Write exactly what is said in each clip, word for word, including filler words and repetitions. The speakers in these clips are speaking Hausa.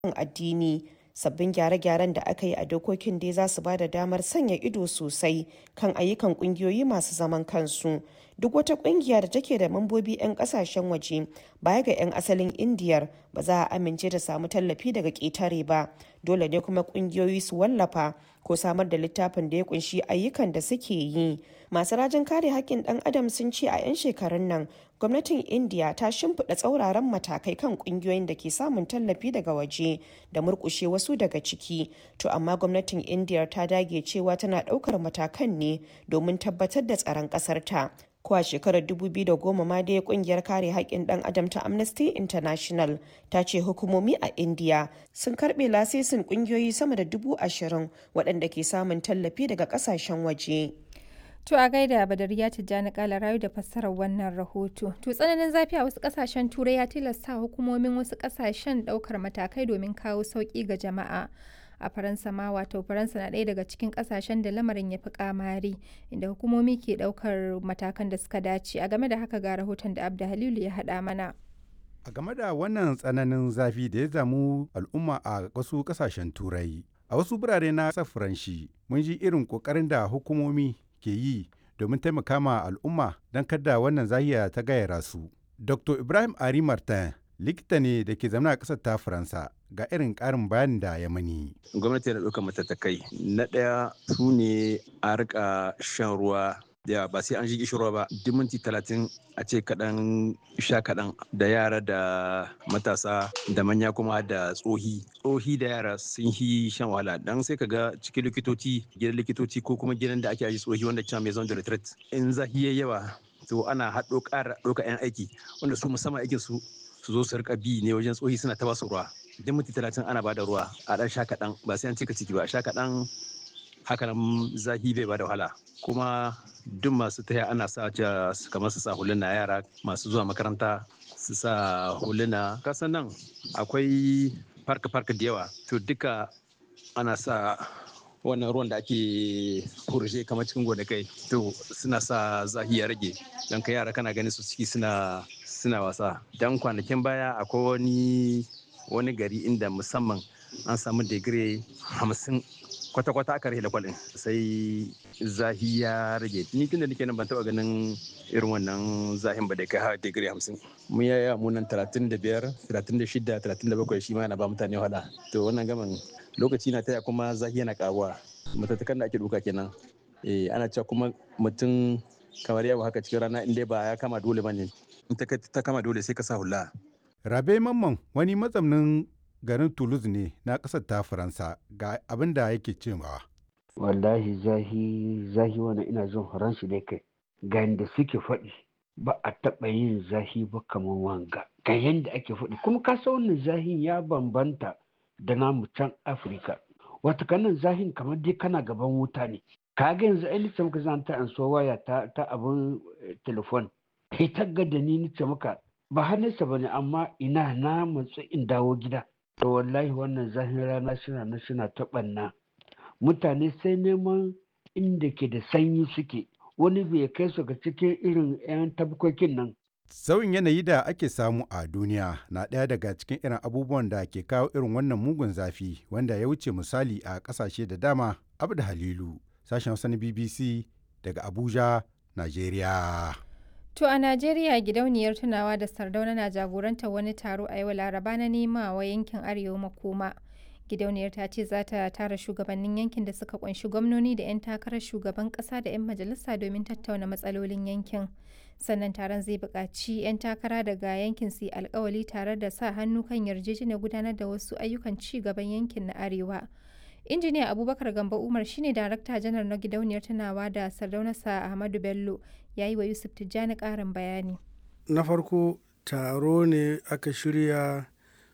addini. Sabbin gyare-gyaren da aka yi a dokokin dai za su ba da damar sanya ido sosai kan ayyukan kungiyoyi masu zaman kansu. Duk wata kungiya da take da mambobi 'yan kasashen waje baya ga 'yan asalin Indiyar ba za a amince da samu tallafi daga ƙetare ba. Dole ne kuma kungiyoyi su wallafa ko samar da littafin da ya kunshi ayyukan da suke yi. Masu rajin kare haƙƙin ɗan adam sun ce a 'yan shekarun nan gwamnatin Indiya ta shimfiɗa tsauraran matakai kan kungiyoyin da ke samun tallafi daga waje da murƙushe wasu daga ciki. To amma gwamnatin Indiyar ta dage cewa tana ɗaukar matakan ne domin tabbatar da tsaron ƙasarta. Ko a shekarar dubu biyu da goma ma dai kungiyar kare haƙƙin ɗan adam ta Amnesty International ta ce hukumomi a India sun karɓe lasisin ƙungiyoyi sama da dubu ashirin waɗanda ke samun tallafi daga ƙasashen waje. To a gaida Badariya Tijjani Kala rayu da fassarar wannan rahoto. To tsananin zafi a wasu ƙasashen Turai ya tilasta hukumomin wasu ƙasashen ɗaukar matakai domin kawo sauƙi ga jama'a. A Faransa ma wato Faransa na ɗaya daga cikin ƙasashen da lamarin ya fi kamari inda hukumomi ke ɗaukar matakan da suka dace. A game da haka ga rahoton da Abda Halilu ya haɗa mana. A game da wannan tsananin zafi da ya zamu al'umma a wasu ƙasashen Turai, a wasu birane na ƙasar Faranshi mun ji irin ƙoƙarin da hukumomi ke yi domin taimaka ma al'umma don kada wannan zahiya ta gayyara su. Doctor Ibrahim Ari Martin likita ne da ke zama a ƙasar ta Faransa ga irin ƙarin bayanin da ya mani. Gwamnati na ɗaukar matattakai. Na ɗaya su ne a rika shan ruwa da ba sai an ji ruwa ba duk minti talatin a ce kaɗan sha kaɗan da yara da matasa da manya kuma da tsohi tsohi da yara sun yi shan wahala dan sai ka ga cikin likitoci gidan likitoci ko kuma gidan da ake aji tsohi wanda cewa mai zone de retreat in zahi yayi yawa to ana haɗo ƙara ɗauka 'yan aiki wanda su musamman aikin su su zo su rika bi ne wajen tsohi suna ta basu ruwa duk minti talatin ana bada ruwa a ɗan sha kaɗan ba sai an cika ciki ba sha kaɗan haka nan zahi bai bada wahala kuma duk masu taya ana sa kamar su sa huluna yara masu zuwa makaranta su sa huluna kasan nan akwai farka farka da yawa to duka ana sa wannan ruwan da ake kurje kamar cikin gonakai to suna sa zahi ya rage don ka yara kana ganin su ciki suna suna wasa dan kwanakin baya akwai wani wani gari inda musamman an samu digiri hamsin kwata-kwata aka rage da kwalin sai zahi ya rage ni tunda nake nan ban taba ganin irin wannan zahin ba da kai har digiri hamsin mun yaya munan talatin da biyar talatin da shida talatin da bakwai shi ma yana ba mutane wahala to wannan gaman lokaci na taya kuma zahi yana karuwa matattakan da ake duka kenan eh ana cewa kuma mutum kamar yau haka cikin rana in dai ba ya kama dole bane in ta kama dole sai ka sa hula. Rabe Mamman wani mazaunin garin Toulouse ne na ƙasar ta Faransa ga abin da yake cewa. Wallahi zahi zahi wannan ina jin Faransa dai kai ga yadda suke faɗi ba a taɓa yin zahi ba kamar wanga ga yadda ake faɗi kuma ka san wannan zahin ya bambanta da namu can Afirka wata kanan zahin kamar dai kana gaban wuta ne ka ga yanzu ai nace maka zan ta anso waya ta ta abun telefon kai tagga da ni nace maka ba hannunsa bane amma ina na matsu in dawo gida to wallahi wannan zahin rana suna na suna ta ɓanna mutane sai neman inda ke da sanyi suke wani bai kai su ga cikin irin 'yan tabkokin nan. Sauyin yanayi da ake samu a duniya na ɗaya daga cikin irin abubuwan da ke kawo irin wannan mugun zafi wanda ya wuce misali a ƙasashe da dama. Abda Halilu sashen Hausa na B B C daga Abuja, Najeriya. To a Najeriya gidauniyar tunawa da Sardauna na jagorantar wani taro a yau Laraba na nema wa yankin Arewa makoma. Gidauniyar ta ce za ta tara shugabannin yankin da suka kunshi gwamnoni da 'yan takarar shugaban kasa da 'yan majalisa domin tattauna matsalolin yankin. Sannan taron zai buƙaci 'yan takara daga yankin su yi alkawali tare da sa hannu kan yarjejeniyar gudanar da wasu ayyukan ci gaban yankin na Arewa. Injiniya Abubakar Gambo Umar shine darakta janar na gidauniyar tunawa da Sardauna Sa Ahmadu Bello ya yi wa Yusuf Tijjani ƙarin bayani. Na farko taro ne aka shirya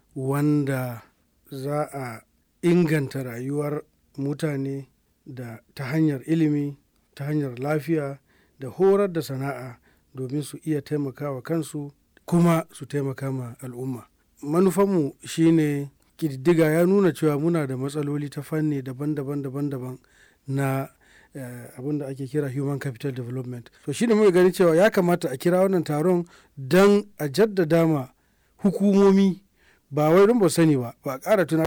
wanda za a inganta rayuwar mutane da ta hanyar ilimi, ta hanyar lafiya da horar da sana'a domin su iya taimakawa kansu kuma su taimaka ma al'umma. Manufanmu shine ƙididdiga ya nuna cewa muna da matsaloli ta fanni daban-daban daban-daban na uh, abin da ake kira human capital development. So shi ne muka gani cewa ya kamata a kira wannan taron don a jaddada ma hukumomi ba wai don ba sani ba ba a ƙara tuna